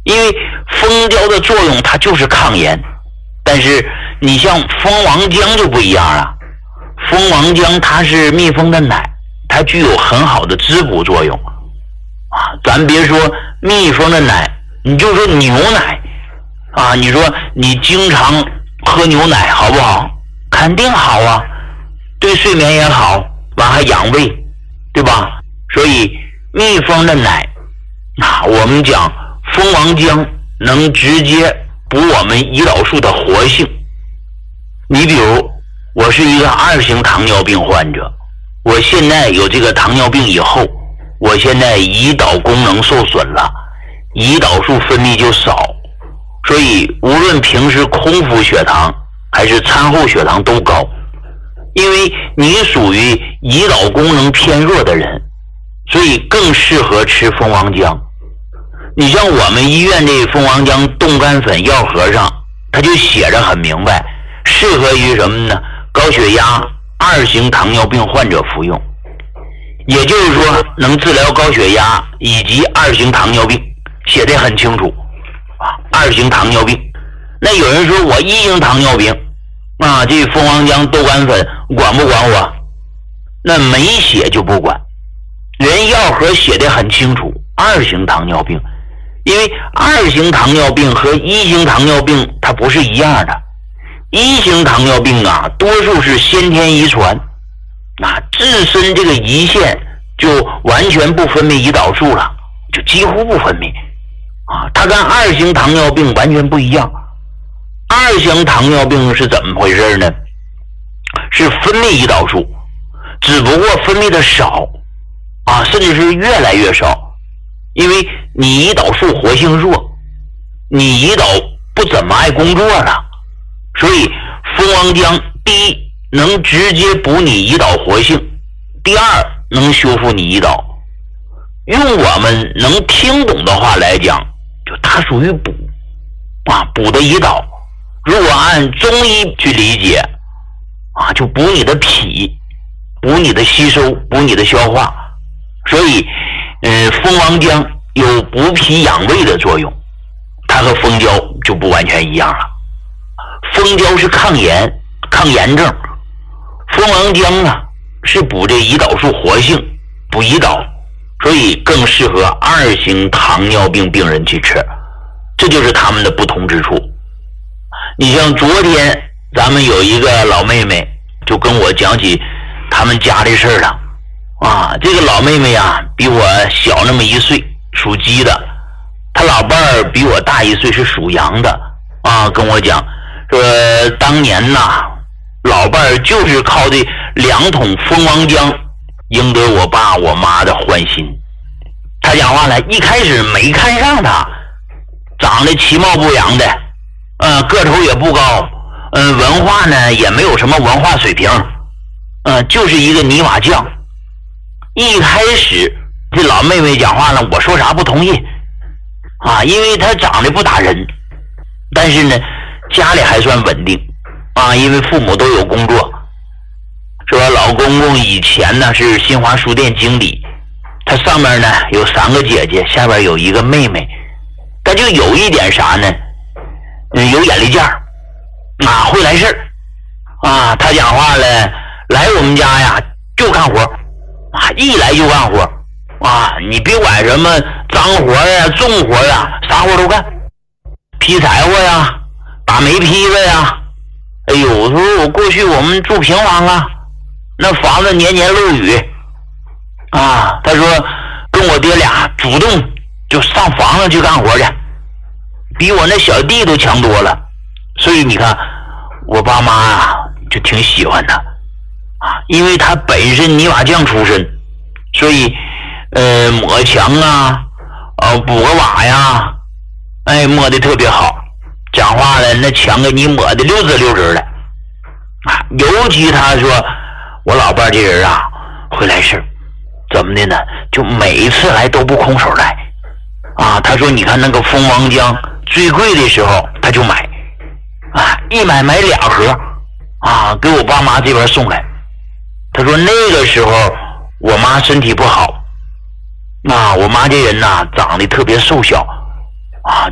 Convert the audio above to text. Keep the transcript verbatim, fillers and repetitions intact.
因为蜂胶的作用它就是抗炎，但是你像蜂王浆就不一样了。蜂王浆它是蜜蜂的奶，它具有很好的滋补作用啊。咱别说蜜蜂的奶，你就说牛奶啊，你说你经常喝牛奶好不好？肯定好啊，对睡眠也好，完还养胃，对吧？所以蜜蜂的奶啊，我们讲蜂王浆能直接补我们胰岛素的活性。你比如我是一个二型糖尿病患者，我现在有这个糖尿病以后，我现在胰岛功能受损了，胰岛素分泌就少，所以无论平时空腹血糖还是餐后血糖都高。因为你属于胰岛功能偏弱的人，所以更适合吃蜂王浆。你像我们医院这蜂王浆冻干粉药盒上，它就写着很明白，适合于什么呢？高血压、二型糖尿病患者服用。也就是说能治疗高血压以及二型糖尿病，写得很清楚啊。二型糖尿病，那有人说我一型糖尿病啊，这蜂王浆豆干粉管不管我？那没写就不管，人药盒写得很清楚，二型糖尿病。因为二型糖尿病和一型糖尿病它不是一样的，一型糖尿病啊，多数是先天遗传，啊，自身这个胰腺就完全不分泌胰岛素了，就几乎不分泌啊。它跟二型糖尿病完全不一样。二型糖尿病是怎么回事呢？是分泌胰岛素，只不过分泌的少啊，甚至是越来越少。因为你胰岛素活性弱，你胰岛不怎么爱工作了，所以蜂王浆第一能直接补你胰岛活性，第二能修复你胰岛。用我们能听懂的话来讲，就它属于补啊，补的胰岛。如果按中医去理解啊，就补你的脾，补你的吸收，补你的消化。所以嗯，蜂王浆有补脾养胃的作用，它和蜂胶就不完全一样了。蜂胶是抗炎、抗炎症，蜂王浆啊是补这胰岛素活性，补胰岛，所以更适合二型糖尿病病人去吃，这就是他们的不同之处。你像昨天咱们有一个老妹妹就跟我讲起他们家的事了啊，这个老妹妹呀比我小那么一岁，属鸡的，她老伴儿比我大一岁，是属羊的啊，跟我讲说当年呐，老伴儿就是靠这两桶蜂王浆赢得我爸我妈的欢心。他讲话了，一开始没看上他，长得其貌不扬的，呃，个头也不高，嗯、呃，文化呢也没有什么文化水平，嗯、呃，就是一个泥瓦匠。一开始这老妹妹讲话了，我说啥不同意啊，因为她长得不打人，但是呢家里还算稳定啊，因为父母都有工作。说老公公以前呢是新华书店经理，他上面呢有三个姐姐，下边有一个妹妹，他就有一点啥呢，嗯，有眼力劲儿啊，会来事儿啊。他讲话了，来我们家呀就干活啊，一来就干活啊，你别管什么脏活呀、重活呀，啥活都干，劈柴火呀、打煤坯子呀。哎呦，我说我过去我们住平房啊，那房子年年漏雨啊，他说跟我爹俩主动就上房子去干活去，比我那小弟都强多了。所以你看我爸妈啊就挺喜欢他啊，因为他本身泥瓦匠出身，所以呃抹墙啊，呃补个瓦呀，哎抹的特别好。讲话了，那墙给你抹的溜直溜直的啊。尤其他说我老伴这人啊会来事，怎么的呢？就每一次来都不空手来啊。他说你看那个蜂王浆最贵的时候他就买啊，一买买俩盒啊，给我爸妈这边送来。他说那个时候我妈身体不好啊，我妈这人呐、啊、长得特别瘦小啊。